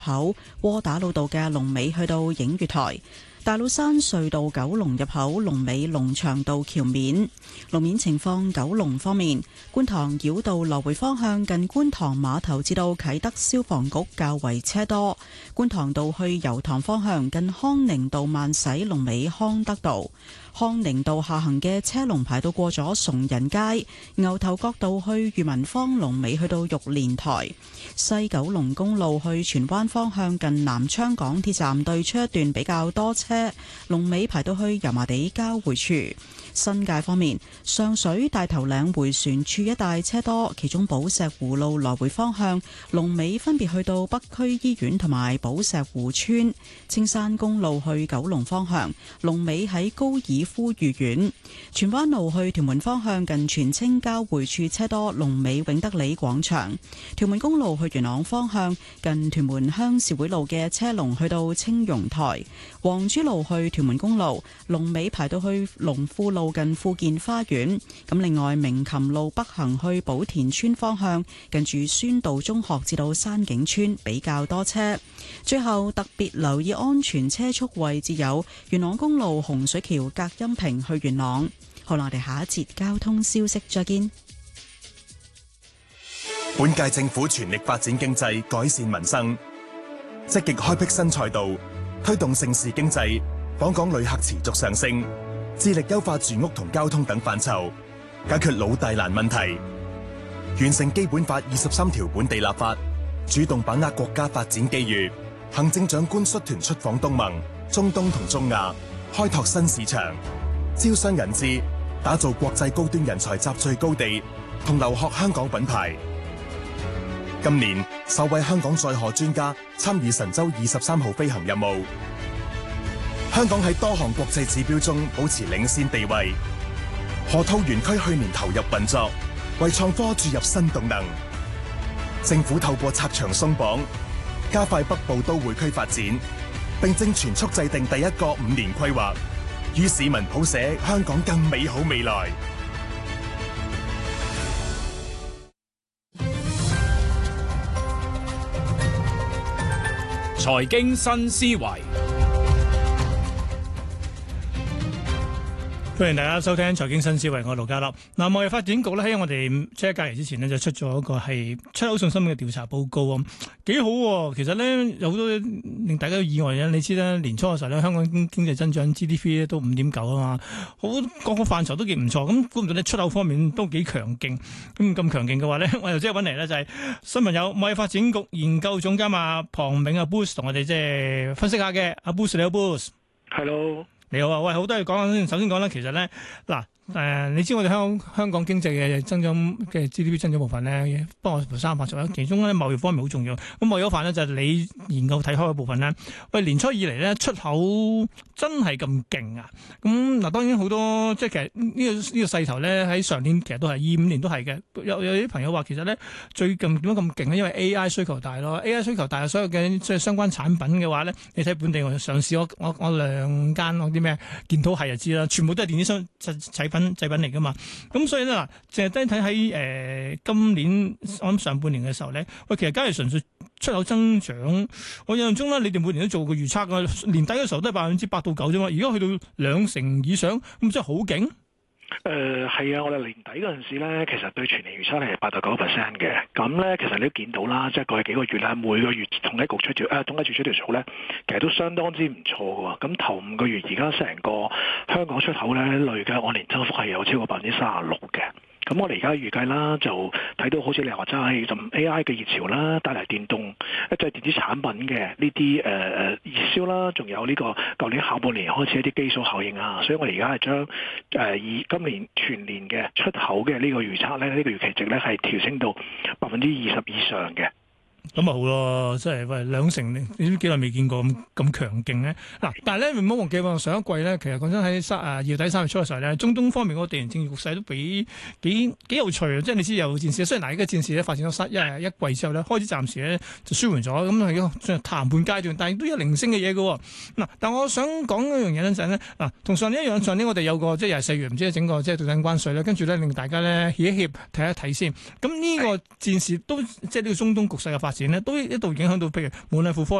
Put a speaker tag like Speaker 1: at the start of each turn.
Speaker 1: 口窩打老道嘅龍尾去到映月台。大老山隧道九龍入口龍尾龍翔道橋面。路面情況，九龍方面，觀塘繞道來回方向近觀塘碼頭至到啟德消防局較為車多。觀塘道去油塘方向近康寧道慢駛龍尾康德道。康寧道下行嘅車龍排到過咗崇仁街。牛頭角道去裕民坊龍尾去到玉蓮台。西九龍公路去荃灣方向近南昌港鐵站對出一段比較多車，龍尾排到去油麻地交匯處。新界方面，上水大頭嶺迴旋處一帶車多，其中寶石湖路來回方向龍尾分別去到北區醫院同埋寶石湖村。青山公路去九龍方向龍尾喺高爾夫御苑。荃灣路去屯門方向近荃青交匯處車多，龍尾永德里廣場。屯門公路去元朗方向近屯門鄉事會路嘅車龍去到青榕台。黃珠路去屯門公路龍尾排到去龍富路近富健花園。咁另外鳴琴路北行去寶田村方向近住宣道中學至到山景村比較多車。最後特別留意安全車速位置有元朗公路洪水橋隔音屏去元朗。好啦，我哋下一節交通消息再見。
Speaker 2: 本屆政府全力發展經濟，改善民生，積極開闢新賽道，推動盛事經濟，訪港旅客持續上升，致力優化住屋同交通等範疇，解決老大難問題，完成基本法23條本地立法，主動把握國家發展機遇。行政長官率團出訪東盟、中東同中亞，開拓新市場，招商引資，打造國際高端人才集聚高地，同留學香港品牌。今年首位香港載荷專家參與神舟23號飛行任務，香港喺多項國際指標中保持領先地位。河套園區去年投入運作，為創科注入新動能。政府透過拆牆鬆綁，加快北部都會區發展，並正全速制定第一個5年規劃，與市民譜寫香港更美好未來。
Speaker 3: 財經新思維，歡迎大家收聽財經新思維，我係盧家樂。嗱，貿易發展局咧喺我哋即係假期之前呢，就出咗一個係出口信心嘅調查報告啊，幾好喎。其實咧有好多令大家都意外嘅，你知啦，年初嘅時候咧，香港經濟增長 GDP 咧都5.9啊嘛，好各個範疇都幾唔錯。咁估唔到咧出口方面都幾強勁。咁強勁嘅話咧，我又即係揾嚟咧就係新聞有貿易發展局研究總監阿龐銘阿 Bruce 同我哋即係分析下嘅。阿 Bruce 你好 ，Bruce。Hello。你好啊，喂，好多嘢講先。首先講咧，其實咧，嗱，你知我哋香港經濟嘅增長嘅 GDP 增長部分咧，幫我3%，其中咧貿易方面好重要。咁貿易嗰份咧就係你研究睇開嘅部分咧。喂，年初以嚟咧出口真係咁勁啊！咁嗱，當然好多即係其實呢個勢頭咧喺上年其實都係25年都係嘅。有啲朋友話其實咧最近點解咁勁咧？因為 AI 需求大咯，AI 需求大，所有嘅即係相關產品嘅話咧，你睇本地我上市我2間我啲咩建滔系就知啦，全部都係電子商製品嚟噶嘛。咁所以咧嗱，淨係單睇喺今年我諗上半年嘅時候咧，喂，其實假如純粹出口增長，我印象中咧，你哋每年都做過預測㗎，年底嘅時候都係8%到9%啫嘛，而家去到2成以上，咁真係好勁。
Speaker 4: 係啊，我哋年底嗰陣時咧，其實對全年預測係8到9% 嘅。咁咧，其實你都見到啦，即係過去幾個月咧，每個月統計處出條數咧，其實都相當之唔錯嘅。咁頭5個月而家成個香港出口咧，累計按年增幅係有超過36%嘅。咁我哋而家預計啦，就睇到好似你話齋咁 AI 嘅熱潮啦，帶嚟電動即係電子產品嘅呢啲熱銷啦，仲有呢個舊年下半年開始一啲基數效應啊，所以我哋而家係將以今年全年嘅出口嘅呢個預測咧，呢個預期值咧係調升到20%以上嘅。
Speaker 3: 咁啊好咯，即係喂2成，你都幾耐未見過咁強勁咧？嗱，但係咧唔好忘記喎，上一季咧，其實講真喺2月底3月初嘅時候咧，中東方面嗰個地緣政治局勢都幾有趣啊！即係你知有戰事，雖然嗱呢個戰事咧發展咗一季之後咧，開始暫時咧就舒緩咗，咁係個進入談判階段，但係都有零星嘅嘢嘅。嗱，但我想講一樣嘢咧就係咧，嗱，同上年一樣，上年我哋有個即係4月唔知整個即係對等關稅咧，跟住咧令大家咧協一協睇一睇先。咁呢個戰事都即係呢個中東局勢嘅發發展咧，都一度影響到譬如無論係婦科